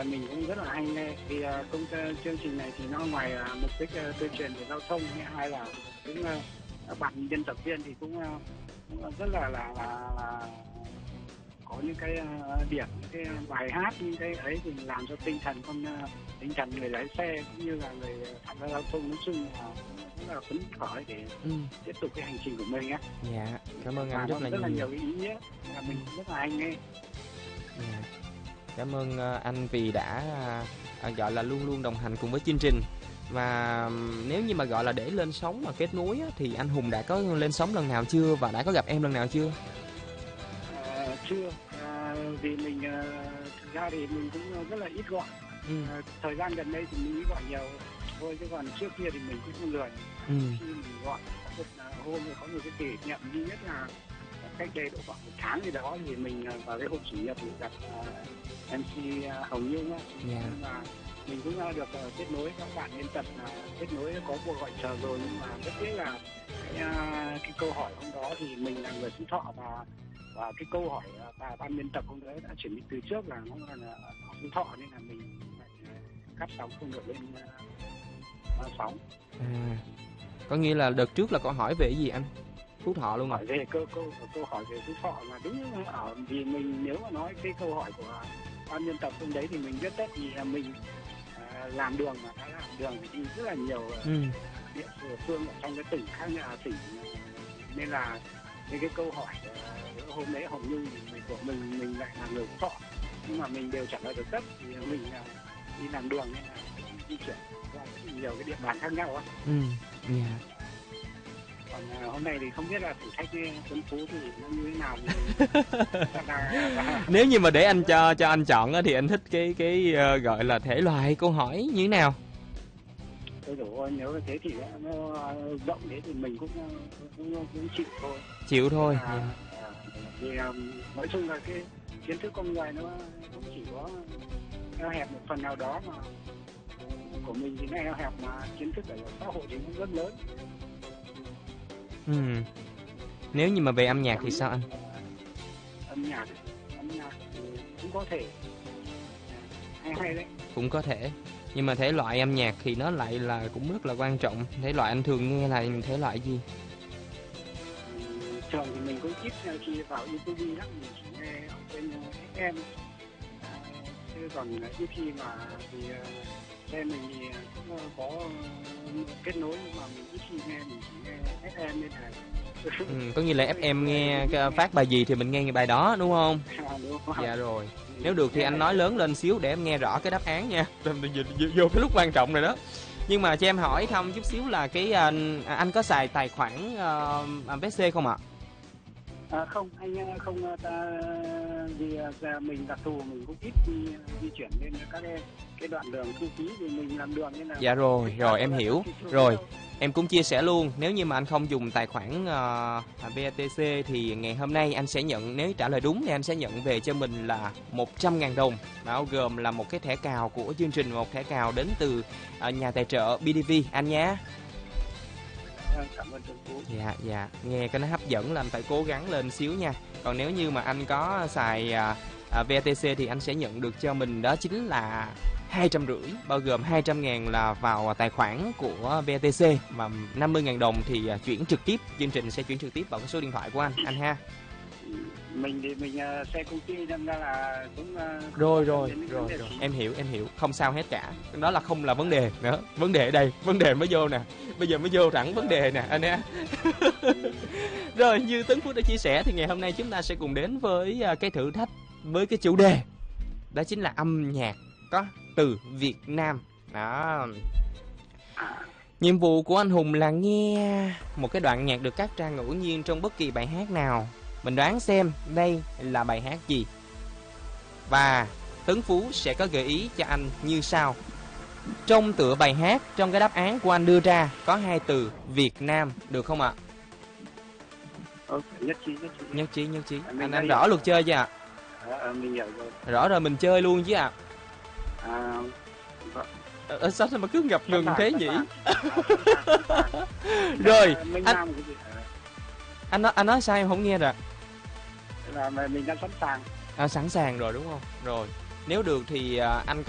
mình cũng rất là hay nghe. Thì chương trình này thì nó ngoài mục đích tuyên truyền về giao thông, hay là cũng các bạn biên tập viên thì cũng rất là có những cái điểm, những cái bài hát, những cái ấy thì làm cho tinh thần người lái xe cũng như là người tham gia giao thông nói chung là rất là phấn khởi để tiếp tục cái hành trình của mình á. Dạ, cảm ơn anh Và rất là rất là nhiều. nhiều ý nghĩa, là mình cũng rất là hay nghe. Dạ. Cảm ơn anh vì đã gọi là luôn luôn đồng hành cùng với chương trình. Và nếu như mà gọi là để lên sóng mà kết nối á, thì anh Hùng đã có lên sóng lần nào chưa và đã có gặp em lần nào chưa? Chưa, vì mình thực ra thì mình cũng rất là ít gọi. Thời gian gần đây thì mình mới gọi nhiều thôi, chứ còn trước kia thì mình cũng không lười. Khi mình gọi có một hôm có một cái kỷ niệm duy nhất là cách đây độ khoảng 1 tháng gì đó, thì mình vào cái hôm chủ nhật thì gặp MC Hồng Nhung á. Nhưng mà mình cũng được kết nối các bạn biên tập, kết nối có cuộc gọi chờ rồi, nhưng mà rất tiếc là cái câu hỏi hôm đó thì mình là người phú Thọ, và cái câu hỏi ban biên tập hôm đấy đã chuẩn bị từ trước là nó là phú Thọ, nên là mình lại cắt sóng không được lên sóng. Có nghĩa là đợt trước là câu hỏi về cái gì anh? Phú Thọ luôn hỏi về câu hỏi về Phú Thọ là đúng ở, vì mình nếu mà nói cái câu hỏi của ban biên tập hôm đấy thì mình biết tất, vì là mình làm đường mà đã làm đường thì đi rất là nhiều địa phương ở trong cái tỉnh khác, tỉnh, nên là cái câu hỏi hôm đấy Hồng Nhung thì của mình lại là người Phú Thọ, nhưng mà mình đều trả lời được tất, thì mình đi làm đường nên là di chuyển qua nhiều cái địa bàn khác nhau á. Còn hôm nay thì không biết là thử thách Tuấn Phú thì nó như thế nào thì Nếu như mà để anh cho anh chọn á, thì anh thích cái gọi là thể loại câu hỏi như thế nào? Ôi dồi ôi, nếu thế thì nó rộng thế thì mình cũng chịu thôi. Chịu thôi. Vì nói chung là cái kiến thức con người nó cũng chỉ có eo hẹp một phần nào đó, mà của mình thì nó eo hẹp, mà kiến thức ở xã hội thì cũng rất lớn. Nếu như mà về âm nhạc thì sao anh? Âm nhạc thì cũng có thể hay đấy. Cũng có thể. Nhưng mà thể loại âm nhạc thì nó lại là cũng rất là quan trọng. Thể loại anh thường nghe là thể loại gì? Thường thì mình cũng ít khi vào YouTube lắm, mình chỉ nghe ở bên FM. Chứ còn ít khi mà thì xe mình thì cũng có kết nối, nhưng mà mình ít khi nghe, mình chỉ nghe FM nên là có nghĩa là FM nghe phát bài gì thì mình nghe bài đó đúng không? Đúng không? Dạ rồi. Nếu được thì anh nói lớn lên xíu để em nghe rõ cái đáp án nha. Vô cái lúc quan trọng này đó. Nhưng mà cho em hỏi thăm chút xíu là cái anh có xài tài khoản VC không ạ? Không, anh không, vì mình đặc thù mình cũng ít di chuyển lên các cái đoạn đường thu phí, vì mình làm đường nên là. Dạ rồi em hiểu rồi. Em cũng chia sẻ luôn, nếu như mà anh không dùng tài khoản VATC thì ngày hôm nay anh sẽ nhận, nếu trả lời đúng thì anh sẽ nhận về cho mình là 100.000 đồng, bao gồm là một cái thẻ cào của chương trình, một thẻ cào đến từ nhà tài trợ BDV anh nhé. Cảm ơn Tuấn Phú. Dạ, nghe cái nó hấp dẫn là anh phải cố gắng lên xíu nha. Còn nếu như mà anh có xài VATC thì anh sẽ nhận được cho mình đó chính là 250, bao gồm 200.000 là vào tài khoản của VATC và 50.000 đồng thì chuyển trực tiếp, chương trình sẽ chuyển trực tiếp vào cái số điện thoại của anh ha. Mình thì mình xe công ty nên là cũng rồi em hiểu, không sao hết cả, đó là không là vấn đề nữa. Vấn đề ở đây, vấn đề mới vô nè, bây giờ mới vô thẳng vấn đề nè anh ha. Rồi, như Tuấn Phú đã chia sẻ thì ngày hôm nay chúng ta sẽ cùng đến với cái thử thách với cái chủ đề đó chính là âm nhạc có từ Việt Nam đó. Nhiệm vụ của anh Hùng là nghe một cái đoạn nhạc được cắt ra ngẫu nhiên trong bất kỳ bài hát nào. Mình đoán xem đây là bài hát gì. Và Tuấn Phú sẽ có gợi ý cho anh như sau. Trong tựa bài hát, trong cái đáp án của anh đưa ra có 2 từ Việt Nam, được không ạ? Nhất trí. Anh rõ luật chơi chưa ạ? Mình hiểu rồi. Rõ rồi, mình chơi luôn chứ ạ. Sao mà cứ ngập ngừng thế nhỉ? Rồi, anh nói sao em không nghe rồi. Là mình đang sẵn sàng. Sẵn sàng rồi đúng không? Rồi, nếu được thì anh có